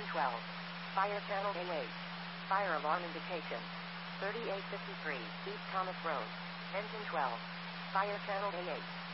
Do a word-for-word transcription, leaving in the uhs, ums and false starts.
twelve. Fire channel A eight. Fire alarm indication. thirty-eight fifty-three, East Thomas Road. Engine twelve. Fire channel A eight.